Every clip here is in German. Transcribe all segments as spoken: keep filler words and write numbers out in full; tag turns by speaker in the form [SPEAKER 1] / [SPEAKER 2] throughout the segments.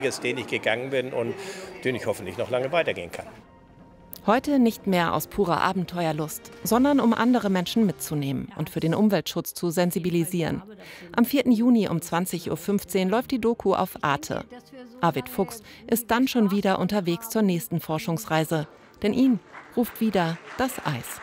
[SPEAKER 1] den ich gegangen bin und den ich hoffentlich noch lange weitergehen kann.
[SPEAKER 2] Heute nicht mehr aus purer Abenteuerlust, sondern um andere Menschen mitzunehmen und für den Umweltschutz zu sensibilisieren. Am vierten Juni um zwanzig Uhr fünfzehn läuft die Doku auf Arte. Arvid Fuchs ist dann schon wieder unterwegs zur nächsten Forschungsreise. Denn ihn ruft wieder das Eis.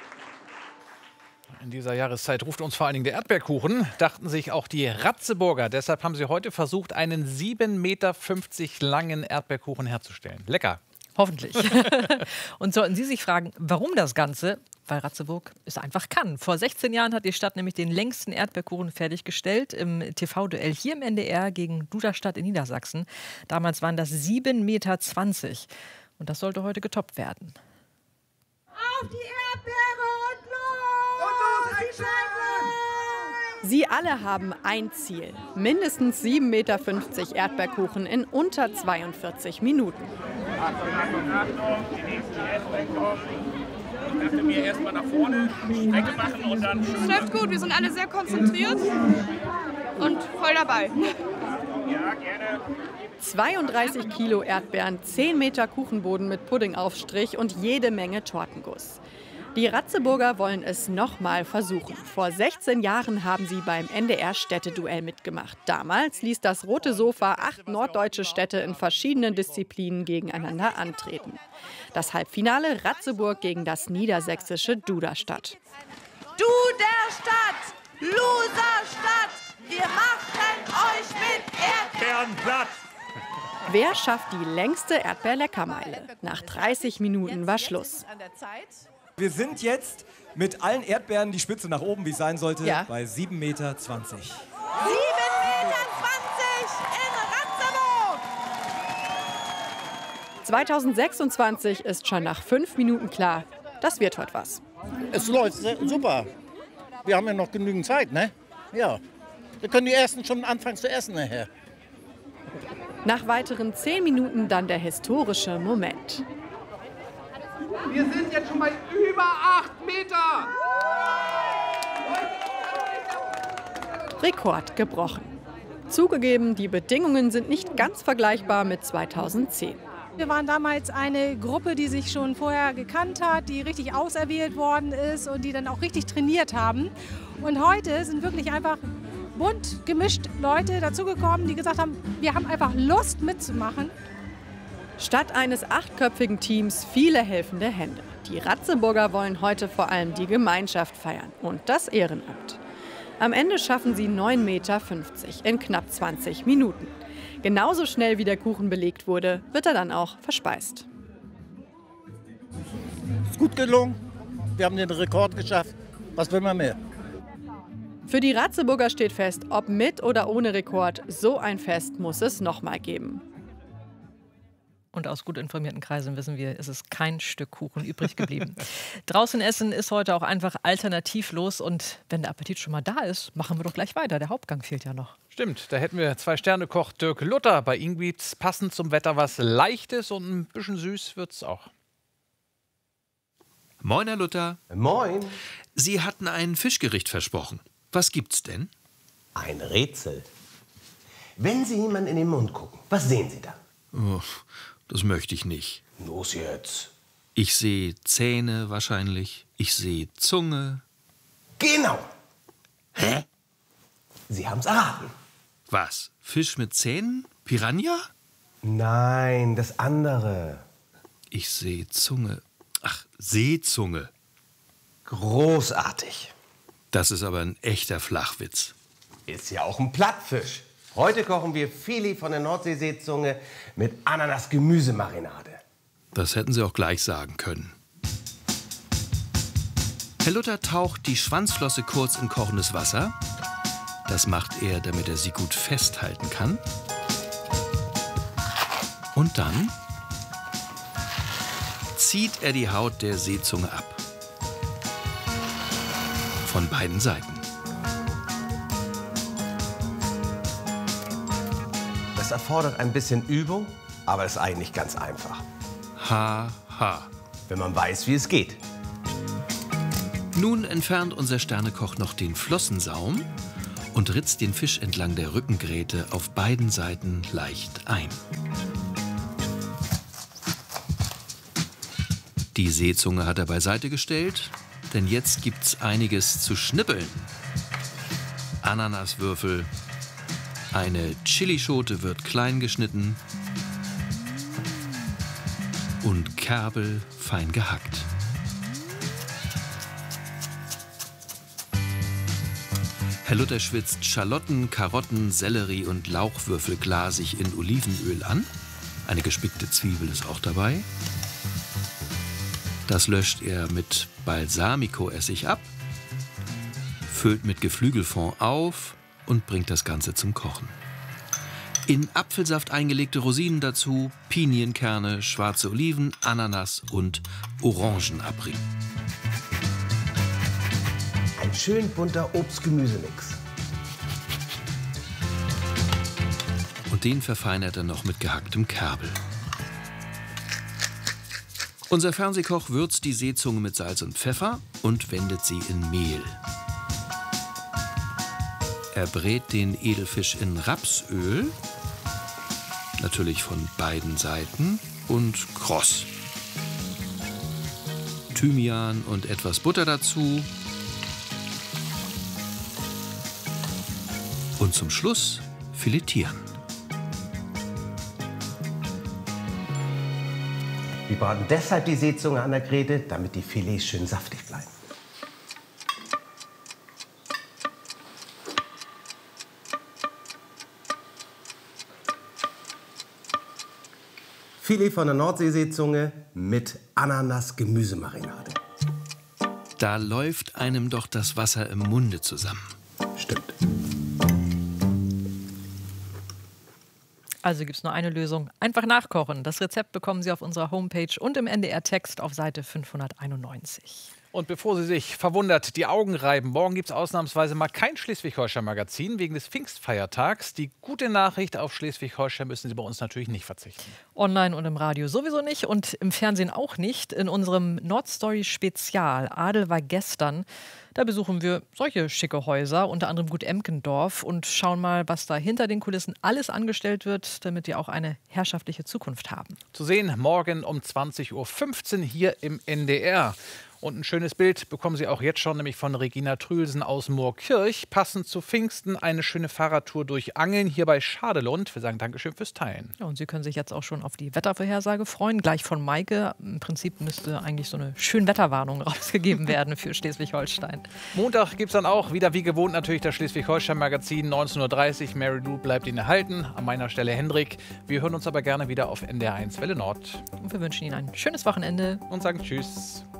[SPEAKER 3] In dieser Jahreszeit ruft uns vor allen Dingen der Erdbeerkuchen, dachten sich auch die Ratzeburger. Deshalb haben sie heute versucht, einen sieben Meter fünfzig langen Erdbeerkuchen herzustellen. Lecker.
[SPEAKER 4] Hoffentlich. Und sollten Sie sich fragen, warum das Ganze? Weil Ratzeburg es einfach kann. Vor sechzehn Jahren hat die Stadt nämlich den längsten Erdbeerkuchen fertiggestellt im T V-Duell hier im N D R gegen Duderstadt in Niedersachsen. Damals waren das sieben Meter zwanzig. Und das sollte heute getoppt werden.
[SPEAKER 5] Auf die Erdbeere und los! Und los, einsteigen!
[SPEAKER 6] Sie alle haben ein Ziel. Mindestens sieben Meter fünfzig Erdbeerkuchen in unter zweiundvierzig Minuten.
[SPEAKER 7] Achtung, Achtung, Achtung, die nächste Erdbeere kommt. Ich dachte mir erstmal nach vorne Strecke machen und dann...
[SPEAKER 8] Es läuft gut, wir sind alle sehr konzentriert und voll dabei.
[SPEAKER 7] Ja, gerne.
[SPEAKER 6] zweiunddreißig Kilo Erdbeeren, zehn Meter Kuchenboden mit Puddingaufstrich und jede Menge Tortenguss. Die Ratzeburger wollen es nochmal versuchen. Vor sechzehn Jahren haben sie beim N D R-Städteduell mitgemacht. Damals ließ das Rote Sofa acht norddeutsche Städte in verschiedenen Disziplinen gegeneinander antreten. Das Halbfinale Ratzeburg gegen das niedersächsische Duderstadt.
[SPEAKER 5] Duderstadt, Loserstadt, wir machen euch mit Erdbeeren platt.
[SPEAKER 6] Wer schafft die längste Erdbeerleckermeile? Nach dreißig Minuten war Schluss.
[SPEAKER 9] Wir sind jetzt mit allen Erdbeeren die Spitze nach oben, wie es sein sollte,
[SPEAKER 6] ja.
[SPEAKER 9] bei sieben Meter zwanzig.
[SPEAKER 5] sieben Meter zwanzig in Ratzeburg!
[SPEAKER 6] zweitausendsechsundzwanzig ist schon nach fünf Minuten klar, das wird heute was.
[SPEAKER 10] Es läuft sehr, super. Wir haben ja noch genügend Zeit, ne? Ja. Wir können die Ersten schon anfangen zu essen nachher.
[SPEAKER 6] Nach weiteren zehn Minuten dann der historische Moment.
[SPEAKER 11] Wir sind jetzt schon bei über acht Meter.
[SPEAKER 6] Rekord gebrochen. Zugegeben, die Bedingungen sind nicht ganz vergleichbar mit zweitausendzehn.
[SPEAKER 12] Wir waren damals eine Gruppe, die sich schon vorher gekannt hat, die richtig auserwählt worden ist und die dann auch richtig trainiert haben. Und heute sind wirklich einfach bunt gemischt Leute dazugekommen, die gesagt haben, wir haben einfach Lust mitzumachen.
[SPEAKER 6] Statt eines achtköpfigen Teams viele helfende Hände. Die Ratzeburger wollen heute vor allem die Gemeinschaft feiern und das Ehrenamt. Am Ende schaffen sie neun Meter fünfzig in knapp zwanzig Minuten. Genauso schnell wie der Kuchen belegt wurde, wird er dann auch verspeist.
[SPEAKER 10] Ist gut gelungen. Wir haben den Rekord geschafft. Was will man mehr?
[SPEAKER 6] Für die Ratzeburger steht fest, ob mit oder ohne Rekord, so ein Fest muss es nochmal geben.
[SPEAKER 4] Und aus gut informierten Kreisen wissen wir, es ist kein Stück Kuchen übrig geblieben. Draußen essen ist heute auch einfach alternativlos. Und wenn der Appetit schon mal da ist, machen wir doch gleich weiter. Der Hauptgang fehlt ja noch.
[SPEAKER 3] Stimmt, da hätten wir Zwei-Sterne-Koch Dirk Luther. Bei ihm gibt's passend zum Wetter was Leichtes und ein bisschen süß wird's auch.
[SPEAKER 13] Moin, Herr Luther.
[SPEAKER 14] Moin.
[SPEAKER 13] Sie hatten ein Fischgericht versprochen. Was gibt's denn?
[SPEAKER 14] Ein Rätsel. Wenn Sie jemanden in den Mund gucken, was sehen Sie da?
[SPEAKER 13] Oh, das möchte ich nicht.
[SPEAKER 14] Los jetzt.
[SPEAKER 13] Ich sehe Zähne wahrscheinlich. Ich sehe Zunge.
[SPEAKER 14] Genau.
[SPEAKER 13] Hä?
[SPEAKER 14] Sie haben's erraten.
[SPEAKER 13] Was? Fisch mit Zähnen? Piranha?
[SPEAKER 14] Nein, das andere.
[SPEAKER 13] Ich sehe Zunge. Ach, Seezunge.
[SPEAKER 14] Großartig.
[SPEAKER 13] Das ist aber ein echter Flachwitz.
[SPEAKER 14] Ist ja auch ein Plattfisch. Heute kochen wir Filet von der Nordseeseezunge mit Ananas-Gemüsemarinade.
[SPEAKER 13] Das hätten Sie auch gleich sagen können. Herr Luther taucht die Schwanzflosse kurz in kochendes Wasser. Das macht er, damit er sie gut festhalten kann. Und dann zieht er die Haut der Seezunge ab. Von beiden Seiten.
[SPEAKER 14] Das erfordert ein bisschen Übung, aber ist eigentlich ganz einfach.
[SPEAKER 13] Ha, ha.
[SPEAKER 14] Wenn man weiß, wie es geht.
[SPEAKER 13] Nun entfernt unser Sternekoch noch den Flossensaum und ritzt den Fisch entlang der Rückengräte auf beiden Seiten leicht ein. Die Seezunge hat er beiseite gestellt, denn jetzt gibt's einiges zu schnippeln. Ananaswürfel, eine Chilischote wird klein geschnitten und Kerbel fein gehackt. Herr Luther schwitzt Schalotten, Karotten, Sellerie und Lauchwürfel glasig in Olivenöl an. Eine gespickte Zwiebel ist auch dabei. Das löscht er mit Balsamico-Essig ab, füllt mit Geflügelfond auf und bringt das Ganze zum Kochen. In Apfelsaft eingelegte Rosinen dazu, Pinienkerne, schwarze Oliven, Ananas und Orangenabrieb.
[SPEAKER 14] Ein schön bunter Obst-Gemüse-Mix.
[SPEAKER 13] Und den verfeinert er noch mit gehacktem Kerbel. Unser Fernsehkoch würzt die Seezunge mit Salz und Pfeffer und wendet sie in Mehl. Er brät den Edelfisch in Rapsöl, natürlich von beiden Seiten, und kross. Thymian und etwas Butter dazu. Und zum Schluss filetieren.
[SPEAKER 14] Wir braten deshalb die Seezunge an der Gräte, damit die Filets schön saftig bleiben. Filet von der Nordseeseezunge mit Ananas-Gemüsemarinade.
[SPEAKER 13] Da läuft einem doch das Wasser im Munde zusammen.
[SPEAKER 14] Stimmt.
[SPEAKER 4] Also gibt es nur eine Lösung. Einfach nachkochen. Das Rezept bekommen Sie auf unserer Homepage und im N D R-Text auf Seite fünfhunderteinundneunzig.
[SPEAKER 3] Und bevor Sie sich verwundert die Augen reiben, morgen gibt es ausnahmsweise mal kein Schleswig-Holstein-Magazin wegen des Pfingstfeiertags. Die gute Nachricht, auf Schleswig-Holstein müssen Sie bei uns natürlich nicht verzichten.
[SPEAKER 4] Online und im Radio sowieso nicht und im Fernsehen auch nicht. In unserem Nordstory-Spezial Adel war gestern, da besuchen wir solche schicke Häuser, unter anderem Gut Emkendorf, und schauen mal, was da hinter den Kulissen alles angestellt wird, damit die auch eine herrschaftliche Zukunft haben.
[SPEAKER 3] Zu sehen morgen um zwanzig Uhr fünfzehn hier im N D R. Und ein schönes Bild bekommen Sie auch jetzt schon, nämlich von Regina Trülsen aus Moorkirch. Passend zu Pfingsten eine schöne Fahrradtour durch Angeln hier bei Schadelund. Wir sagen Dankeschön fürs Teilen.
[SPEAKER 4] Ja, und Sie können sich jetzt auch schon auf die Wettervorhersage freuen. Gleich von Maike. Im Prinzip müsste eigentlich so eine Schönwetterwarnung rausgegeben werden für Schleswig-Holstein.
[SPEAKER 3] Montag gibt es dann auch wieder wie gewohnt natürlich das Schleswig-Holstein-Magazin. neunzehn Uhr dreißig. Mary Lou bleibt Ihnen erhalten. An meiner Stelle Hendrik. Wir hören uns aber gerne wieder auf N D R eins Welle Nord.
[SPEAKER 4] Und wir wünschen Ihnen ein schönes Wochenende.
[SPEAKER 3] Und sagen Tschüss.